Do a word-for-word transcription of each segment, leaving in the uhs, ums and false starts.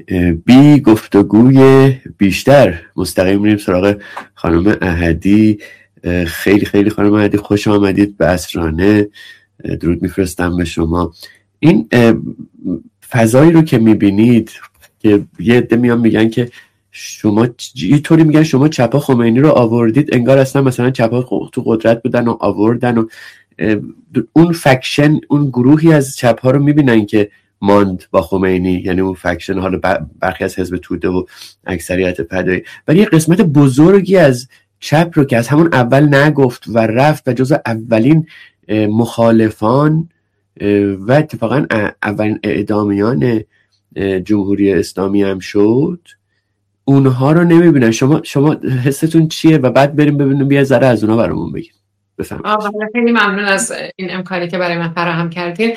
بی گفتگوی بیشتر مستقیم میریم سراغ خانم احدی. خیلی خیلی خانم احدی خوش آمدید به عصرانه. درود میفرستم به شما. این فضایی رو که میبینید که یه عده میان میگن که شما یه طوری میگن شما چپا خمینی رو آوردید، انگار اصلا مثلا چپا تو قدرت بودن و آوردن و اون فکشن، اون گروهی از چپا رو میبینن که ماند با خمینی، یعنی اون فکشن، حالا برخی از حزب توده و اکثریت فدایی، ولی یه قسمت بزرگی از چپ رو که از همون اول نگفت و رفت و جزو اولین مخالفان و اتفاقا اولین اعدامیان جمهوری اسلامی هم شد، اونها رو نمیبینن. شما شما حستون چیه؟ و بعد بریم ببینیم یه ذره از اونها برامون بگید. بفرمایید. خیلی ممنون از این امکانی که برای من فراهم کردین.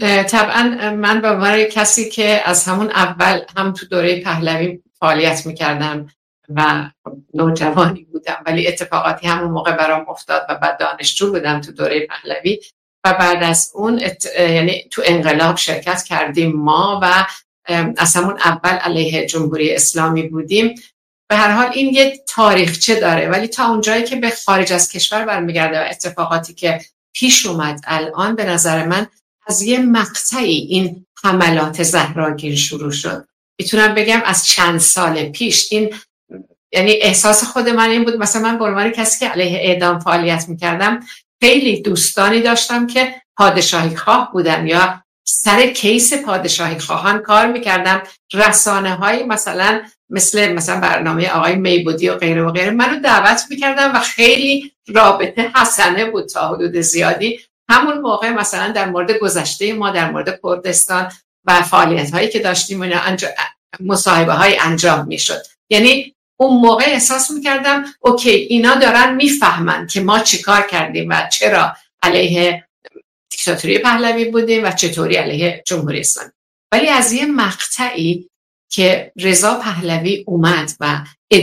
طبعا من به عنوان کسی که از همون اول هم تو دوره پهلوی فعالیت میکردم و نوجوانی بودم، ولی اتفاقاتی همون موقع برام افتاد و بعد دانشجو بودم تو دوره پهلوی و بعد از اون ات... یعنی تو انقلاب شرکت کردیم ما و از همون اول علیه جمهوری اسلامی بودیم. به هر حال این یه تاریخچه داره، ولی تا اونجایی که به خارج از کشور برمیگرده و اتفاقاتی که پیش اومد الان، به نظر من از یه مقطعی این حملات زهراگین شروع شد. میتونم بگم از چند سال پیش این، یعنی احساس خود من این بود، مثلا من به عنوان کسی که علیه اعدام فعالیت میکردم خیلی دوستانی داشتم که پادشاهی خواه بودن یا سر کیس پادشاهی خواهان کار میکردم. رسانه های مثلا مثل مثلا برنامه آقای میبودی و غیره و غیره منو دعوت میکردم و خیلی رابطه حسنه بود تا حدود زیادی. همون موقع مثلا در مورد گذشته ما در مورد کردستان و فعالیت هایی که داشتیم و انجام مصاحبه های انجام میشد. یعنی اون موقع احساس میکردم اوکی اینا دارن میفهمن که ما چی کار کردیم و چرا علیه دیکتاتوری پهلوی بودیم و چطوری علیه جمهوری اسلامی. ولی از یه مقطعی که رضا پهلوی اومد و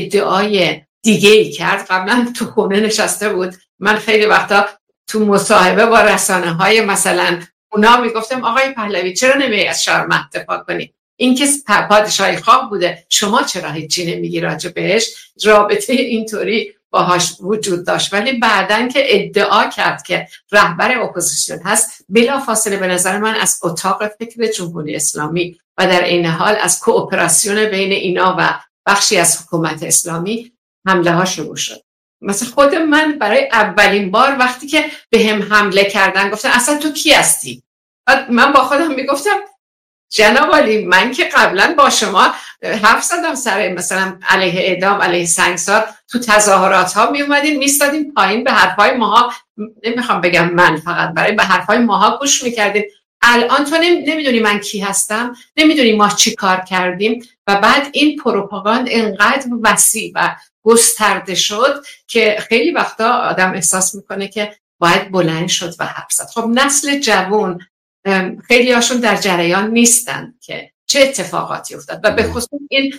ادعای دیگه ای کرد، قبلا تو خونه نشسته بود، من خیلی وقتا تو مصاحبه با رسانه های مثلا اونا میگفتم آقای پهلوی چرا نمیای از شرم اتفاق کنی؟ این که پادشاهی خواه بوده، شما چرا هیچی نمیگی راجع بهش؟ رابطه اینطوری باهاش وجود داشت. ولی بعدن که ادعا کرد که رهبر اپوزیسیون هست، بلا فاصله به نظر من از اتاق فکر جمهوری اسلامی و در این حال از کوآپراسیون بین اینا و بخشی از حکومت اسلامی حمله ها شروع شد. مثلا خود من برای اولین بار وقتی که به هم حمله کردن گفتن اصلا تو کی هستی؟ من با خودم میگفتم جناب عالی، من که قبلا با شما حرف زدم سر مثلا علیه اعدام، علیه سنگسار، تو تظاهرات ها می اومدین میستادین پایین، به حرفای ماها، نمیخوام بگم من فقط، برای به حرفای ماها گوش میکردین. الان تو نمیدونی من کی هستم، نمیدونی ما چی کار کردیم. و بعد این پروپاگاند اینقدر وسیع و گسترده شد که خیلی وقتا آدم احساس میکنه که باید بلند شد و حرف زد. خب نسل جوان خیلی هاشون در جریان نیستن که چه اتفاقاتی افتاد و به خصوص این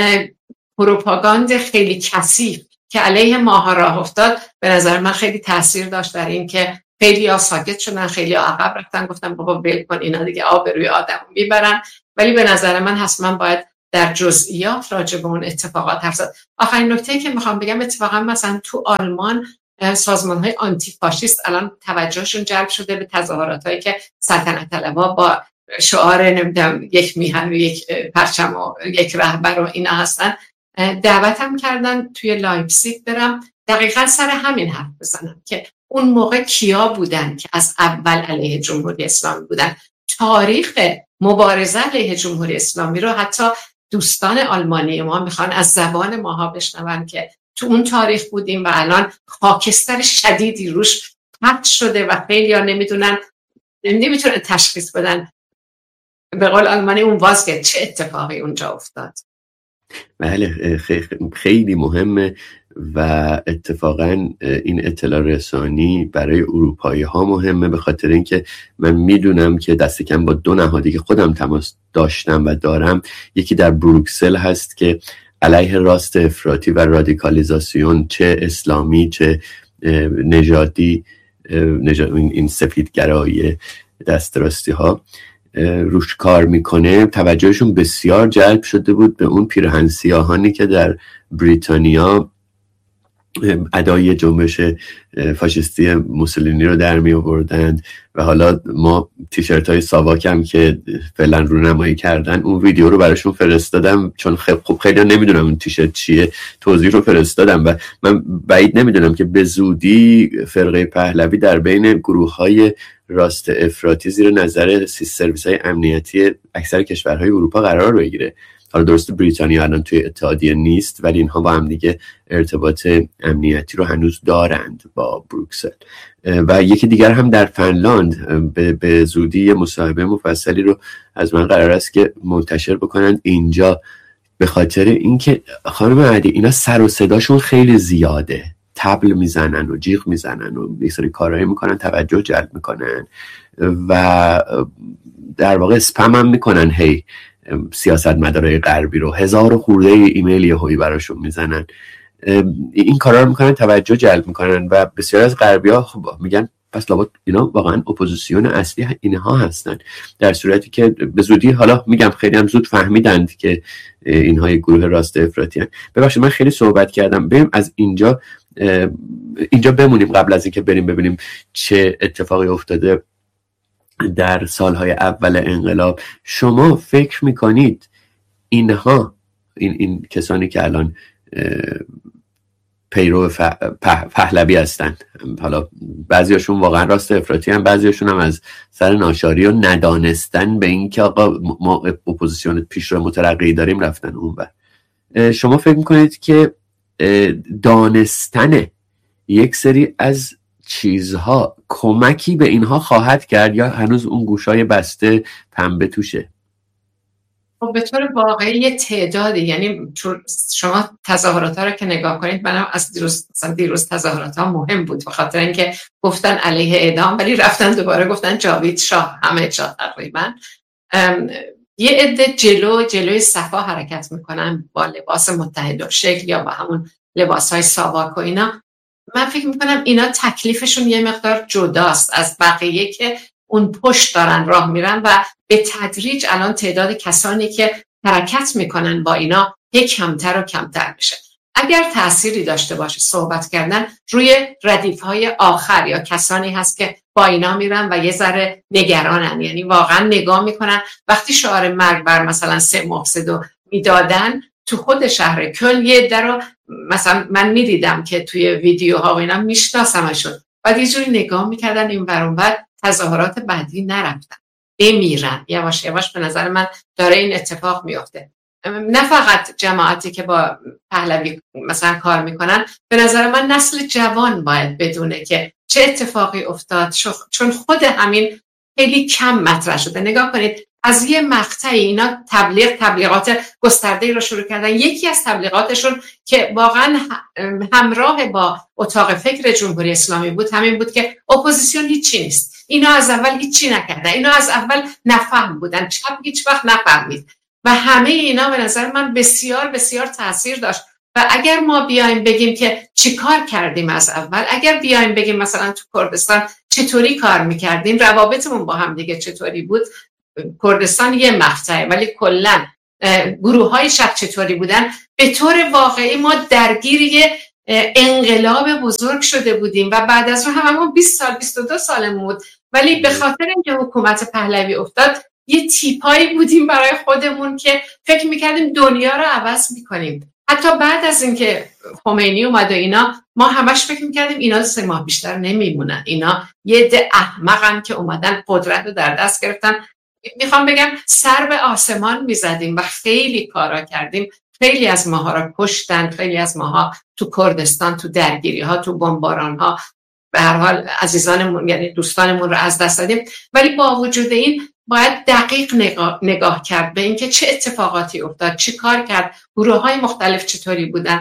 پروپاگاند خیلی کثیف که علیه ماها راه افتاد به نظر من خیلی تاثیر داشت در این که خیلی ها ساکت شدن، خیلی ها عقب رفتن، گفتن بابا ول کن اینا دیگه آبروی آدمو میبرن. ولی به نظر من حتما باید در جزئیات راجع به اون اتفاقات حرف زد. آخرین نکته که میخوام بگم، اتفاقا مثلا تو آلمان سازمان‌های آنتی فاشیست الان توجهشون جلب شده به تظاهراتایی که سلطنت طلبها با شعار نمیدونم یک میهن و یک پرچم و یک رهبر و اینا هستن، دعوتم کردن توی لایپزیگ برم دقیقاً سر همین حرف بزنم که اون موقع کیا بودن که از اول علیه جمهوری اسلامی بودن. تاریخ مبارزه علیه جمهوری اسلامی رو حتی دوستان آلمانی ما میخوان از زبان ماها بشنون که تو اون تاریخ بودیم و الان خاکستر شدیدی روش پخش شده و خیلی ها نمیدونن، نمیتونن تشخیص بدن به قول آلمانی اون واسه چه اتفاقی اونجا افتاد. بله خیلی مهمه و اتفاقا این اطلاع رسانی برای اروپایی ها مهمه، به خاطر اینکه من میدونم که دست کم با دو نهادی که خودم تماس داشتم و دارم، یکی در بروکسل هست که علیه راست افراطی و رادیکالیزاسیون، چه اسلامی چه نژادی، این سفیدگرایی دست راستی ها، روش کار میکنه توجهشون بسیار جلب شده بود به اون پیرهن سیاهانی که در بریتانیا ادای جنبش فاشیستی موسولینی رو در می آوردند و حالا ما تیشرت های ساواک هم که فعلا رونمایی کردن اون ویدیو رو براشون فرستادم، چون خب خب خیلی نمیدونم اون تیشرت چیه، توضیح رو فرستادم و من بعید نمیدونم که به زودی فرقه پهلوی در بین گروه های راست افراطی زیر نظر سرویس های امنیتی اکثر کشورهای اروپا قرار بگیره. حالا درست بریتانیا الان توی اتحادیه نیست ولی اینها با هم دیگه ارتباط امنیتی رو هنوز دارند با بروکسل. و یکی دیگر هم در فنلاند به, به زودی یه مصاحبه مفصلی رو از من قرار است که منتشر بکنند اینجا، به خاطر اینکه خانم عدی اینا سر و صداشون خیلی زیاده، طبل میزنن و جیغ میزنن و یه سری کارهایی میکنن، توجه جلب میکنن و در واقع اسپم هم میکنن هی سیاستمدارای غربی رو، هزار و خورده ایمیل یهویی براشون میزنن، این کارا رو میکنن، توجه جلب میکنن و بسیار از غربی‌ها خب میگن پس لابد اینا واقعا اپوزیسیون اصلی اینها هستن، در صورتی که به زودی حالا میگم خیلی هم زود فهمیدند که اینها یک گروه راست افراطی هستند. ببخشید من خیلی صحبت کردم، بریم از اینجا اینجا بمونیم قبل از اینکه بریم ببینیم چه اتفاقی افتاده در سالهای اول انقلاب. شما فکر میکنید اینها این, این کسانی که الان پیرو پهلوی هستند، حالا بعضیاشون واقعا راست افراطی هم، بعضیاشون هم از سر ناشاری و ندانستن به این که آقا ما اپوزیسیون پیشرو مترقی داریم رفتن اون بر. شما فکر میکنید که دانستن یک سری از چیزها کمکی به اینها خواهد کرد یا هنوز اون گوشای بسته پنبه توشه؟ خب به طور واقعی یه تعدادی، یعنی شما تظاهرات ها رو که نگاه کنید، من از دیروز مثلا دیروز تظاهرات ها مهم بود به خاطر اینکه گفتن علیه اعدام ولی رفتن دوباره گفتن جاوید شاه، همه جا تقریبا یه عده جلو جلوی صفا حرکت میکنن با لباس متحدالشکل یا با همون لباس های ساواک و اینا. من فکر میکنم اینا تکلیفشون یه مقدار جداست از بقیه که اون پشت دارن راه میرن و به تدریج الان تعداد کسانی که حرکت میکنن با اینا یک کمتر و کمتر میشه. اگر تأثیری داشته باشه صحبت کردن روی ردیف‌های آخر یا کسانی هست که با اینا میرن و یه ذره نگرانن، یعنی واقعا نگاه میکنن وقتی شعار مرگ بر مثلا سه محسدو میدادن تو خود شهر کلن یه عده رو مثلا من میدیدم که توی ویدیوها و اینا میشناسمشون، بعد یه جوری نگاه میکردن این ور اون ور، تظاهرات بعدی نرفتن، بمیرن. یواش یواش به نظر من داره این اتفاق میفته. نه فقط جماعتی که با پهلوی مثلا کار میکنن، به نظر من نسل جوان باید بدونه که چه اتفاقی افتاد، چون خود همین خیلی کم مطرح شده. نگاه کنید از یه مقطعی اینا تبلیغ تبلیغات گسترده‌ای رو شروع کردن. یکی از تبلیغاتشون که واقعا همراه با اتاق فکر جمهوری اسلامی بود همین بود که اپوزیسیون هیچی نیست، اینا از اول هیچی نکردن، اینا از اول نفهم بودن، چپ هیچ وقت نفهمید و همه اینا به نظر من بسیار بسیار تاثیر داشت. و اگر ما بیایم بگیم که چی کار کردیم از اول، اگر بیایم بگیم مثلا تو کردستان چطوری کار میکردیم، روابطمون با هم دیگه چطوری بود، کردستان یه مقطعه ولی کلا گروه های شب چطوری بودن، به طور واقعی ما درگیر یه انقلاب بزرگ شده بودیم و بعد از اون هممون بیست سال بیست و دو سالمون بود، ولی به خاطر اینکه حکومت پهلوی افتاد یه تیپایی بودیم برای خودمون که فکر میکردیم دنیا رو عوض میکنیم. حتی بعد از اینکه خمینی اومد و اینا ما همش فکر میکردیم اینا سه ماه بیشتر نمیمونن، اینا یه عده احمقن که اومدن قدرت رو در دست گرفتن. میخوام بگم سر به آسمان میزدیم و خیلی کارا کردیم، خیلی از ماها رو کشتن، خیلی از ماها تو کردستان تو درگیری ها تو بمباران ها به هر حال عزیزانمون یعنی دوستانمون رو از دست دادیم. ولی با وجود این باید دقیق نگاه, نگاه کرد به اینکه چه اتفاقاتی افتاد، چی کار کرد، گروه های مختلف چطوری بودن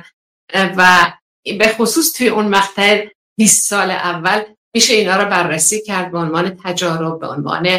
و به خصوص توی اون مقطع بیست سال اول میشه اینا رو بررسی کرد به عنوان تجارب، به عنوان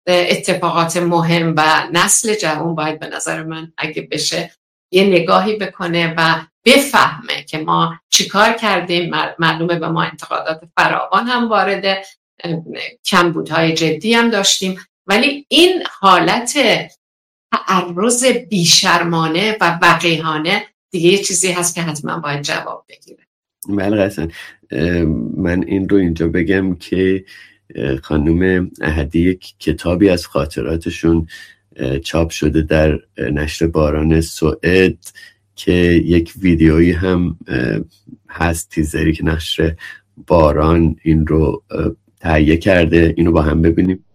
اتفاقات مهم و نسل جوان باید به نظر من اگه بشه یه نگاهی بکنه و بفهمه که ما چیکار کردیم. معلومه به ما انتقادات فراوان هم وارده، کمبودهای جدی هم داشتیم، ولی این حالت تعرض بیشرمانه و وقیحانه دیگه یه چیزی هست که حتما باید جواب بگیره. بله قطعا. من این رو اینجا بگم که خانم احدی یک کتابی از خاطراتشون چاپ شده در نشر باران سوئد که یک ویدیویی هم هست، تیزری که نشر باران این رو تهیه کرده. اینو با هم ببینیم.